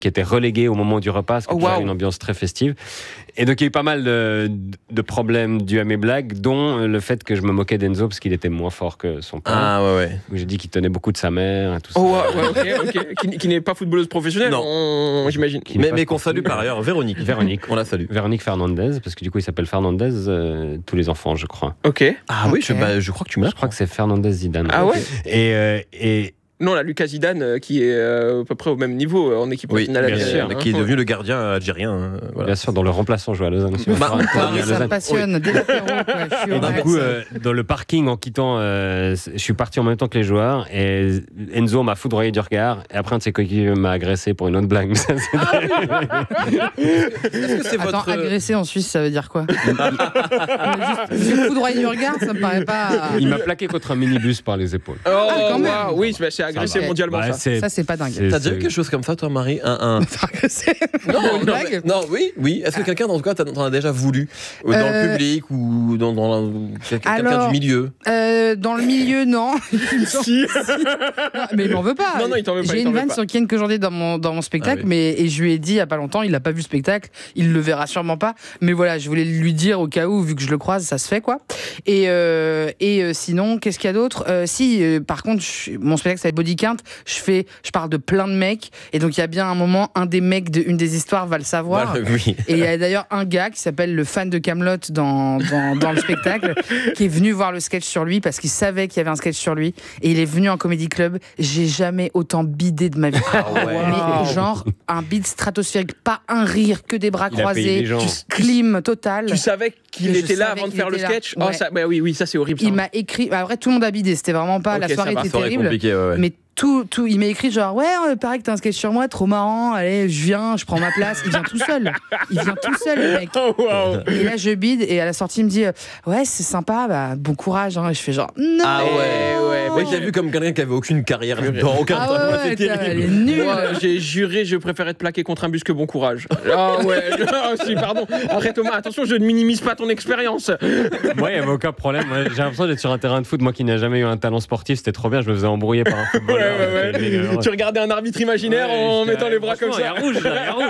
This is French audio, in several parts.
qui était relégué au moment du repas, parce que tu as une ambiance très festive. Et donc il y a eu pas mal de problèmes dus à mes blagues, dont le fait que je me moquais d'Enzo parce qu'il était moins fort que son père. Ah ouais. Où j'ai dit qu'il tenait beaucoup de sa mère et tout ça. Ok. Qui n'est pas footballeuse professionnelle, j'imagine. Mais qu'on salue par ailleurs Véronique, on la salue. Véronique Fernandez, parce que du coup il s'appelle Fernandez, tous les enfants, je crois. Ok. Ah oui, je crois que tu me l'as. Je crois que c'est Fernandez Zidane. Ah ouais. Et non, la Lucas Zidane qui est à peu près au même niveau en équipe nationale algérienne. Qui est devenu le gardien algérien. Voilà. Bien sûr, dont le remplaçant joue à Lausanne. Ça passionne, dès l'apéro. Et du coup, dans le parking, en quittant, je suis parti en même temps que les joueurs et Enzo m'a foudroyé du regard et après un de ses coéquipiers m'a agressé pour une autre blague. Est-ce que c'est votre... Attends, agresser en Suisse, ça veut dire quoi? Juste foudroyé du regard, ça me paraît pas... Il m'a plaqué contre un minibus par les épaules. Quand même. Oui, c'est agressé mondialement, ça c'est pas dingue. T'as déjà vu quelque chose comme ça, toi, Marie? Non, oui. Est-ce que quelqu'un, dans tout cas, t'en as déjà voulu dans le public ou dans quelqu'un du milieu? Dans le milieu, non. Si. Non, mais il m'en veut pas. Non, il t'en veut pas. J'ai une vanne sur Ken que j'en ai dans mon spectacle, et je lui ai dit il y a pas longtemps, il a pas vu le spectacle, il le verra sûrement pas. Mais voilà, je voulais lui dire au cas où, vu que je le croise, ça se fait quoi. Et sinon, qu'est-ce qu'il y a d'autre? Par contre, mon spectacle c'est Body Count. Je parle de plein de mecs, et donc il y a bien un moment, un des mecs d'une des histoires va le savoir. Oui. Et il y a d'ailleurs un gars qui s'appelle le fan de Kaamelott dans le spectacle, qui est venu voir le sketch sur lui parce qu'il savait qu'il y avait un sketch sur lui, et il est venu en comedy club. J'ai jamais autant bidé de ma vie. Mais genre un bide stratosphérique, pas un rire, que des bras croisés, clim total. Tu savais qu'il était là avant de faire le sketch? Oui, ça c'est horrible. Il m'a écrit. Après, tout le monde a bidé. C'était vraiment pas. La soirée était terrible. Mais tout, il m'a écrit genre pareil que t'as un sketch sur moi, trop marrant, allez, je viens, je prends ma place. Il vient tout seul, le mec. Et là je bide, et à la sortie il me dit c'est sympa, bon courage, hein. Et je fais genre non. Ah ouais. Moi je l'ai vu comme quelqu'un qui avait aucune carrière dans aucun temps. C'est terrible. Nul. J'ai juré, je préférais te plaquer contre un bus que bon courage. Pardon. Après Thomas, attention, je ne minimise pas ton expérience. Moi il n'y avait aucun problème. Moi, j'ai l'impression d'être sur un terrain de foot, moi qui n'ai jamais eu un talent sportif, c'était trop bien, je me faisais embrouiller par un footballeur. Tu regardais un arbitre imaginaire en mettant les bras comme ça. Il y a rouge.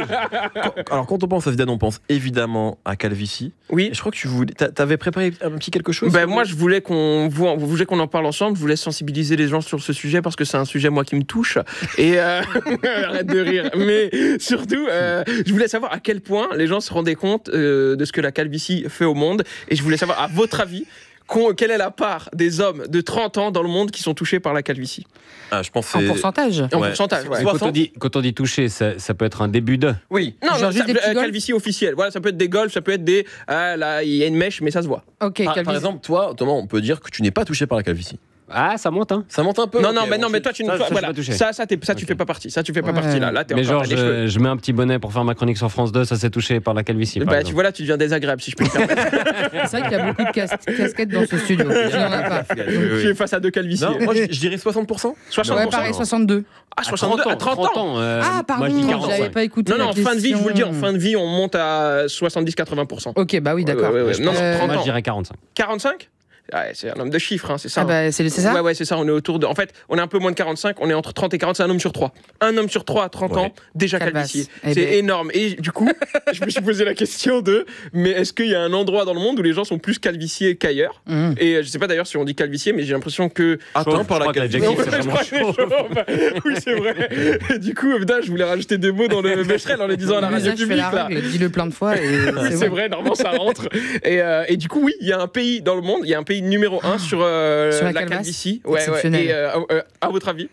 Alors quand on pense à Zidane, on pense évidemment à Calvici. Oui. Et je crois que t'avais préparé un petit quelque chose. Moi je voulais qu'on en parle ensemble. Je voulais sensibiliser les gens sur ce sujet parce que c'est un sujet moi qui me touche. Et arrête de rire. Mais surtout, je voulais savoir à quel point les gens se rendaient compte de ce que la calvitie fait au monde. Et je voulais savoir, à votre avis, quelle est la part des hommes de 30 ans dans le monde qui sont touchés par la calvitie? Je pense en pourcentage. En pourcentage, ouais. Quand on dit toucher, ça peut être un début de. Oui. Non, juste des calvitie officielle. Voilà, ça peut être des golfs, ça peut être des. Là, il y a une mèche, mais ça se voit. Ok. Par exemple, toi, Thomas, on peut dire que tu n'es pas touché par la calvitie. Ah, ça monte, hein. Ça monte un peu. Non, mais toi, tu ne. Voilà. Tu fais pas partie. Ça, tu fais pas partie là. Là, t'es mais encore. Genre, je mets un petit bonnet pour faire ma chronique sur France 2, ça s'est touché par la calvitie. Tu vois là, tu deviens désagréable, si je peux me permettre. C'est vrai qu'il y a beaucoup de casquettes dans ce studio. Je n'en ai pas. Tu es face à deux calviciers. Non, moi, je dirais 60%. 60%. Ouais, pareil, 62. Ah, 62 à 30 ans. Pardon, je n'avais pas écouté. Non, en fin de vie, je vous le dis, en fin de vie, on monte à 70-80%. Ok, bah oui, d'accord. Non, 30 ans. Moi, je dirais 45. 45 ? C'est un homme de chiffres, hein, c'est ça. C'est ça. Ouais, c'est ça. On est autour de. En fait, on est un peu moins de 45. On est entre 30 et 40. C'est un homme sur 3. Un homme sur 3 à 30 ans, déjà calvitie. C'est énorme. Et du coup, je me suis posé la question mais est-ce qu'il y a un endroit dans le monde où les gens sont plus calviciés qu'ailleurs? Et je sais pas d'ailleurs si on dit calvicié, mais j'ai l'impression que. Atteint par la calvitie. Oui, c'est vrai. Et du coup, je voulais rajouter des mots dans le Becherel en les disant à la radio publique. Dis-le plein de fois. C'est vrai, normalement ça rentre. Et du coup, oui, il y a un pays dans le monde, il y a un pays numéro 1 sur la calvitie. Et à votre avis?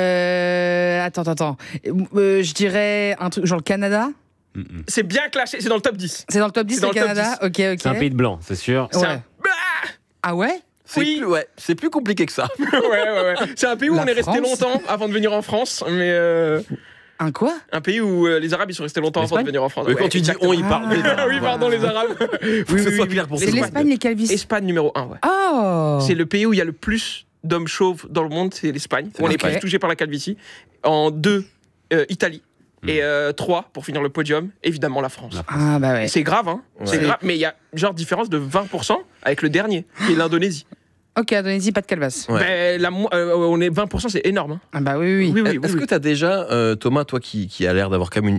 Attends. Je dirais un truc genre le Canada. C'est bien classé, c'est dans le top 10. C'est dans le top 10, le Canada. Ok. C'est un pays de blancs, c'est sûr. Ah ouais? C'est plus compliqué que ça. Ouais. C'est un pays où on est resté longtemps avant de venir en France, mais. Un quoi? Un pays où les Arabes ils sont restés longtemps avant de venir en France. Mais quand tu dis on, ils parlent. Oui, pardon, les Arabes. Faut que ce soit clair pour C'est l'Espagne, les calvicies. Espagne numéro 1, ouais. Oh! C'est le pays où il y a le plus d'hommes chauves dans le monde, c'est l'Espagne. On est plus touché par la calvitie. En 2, Italie. Et 3, pour finir le podium, évidemment la France. Ah bah ouais. C'est grave, hein. C'est grave, mais il y a genre différence de 20% avec le dernier, qui est l'Indonésie. Ok, Indonésie, pas de calebasse. Ouais. On est 20%, c'est énorme. Hein. Ah bah oui. Est-ce que tu as déjà, Thomas, toi qui a l'air d'avoir quand même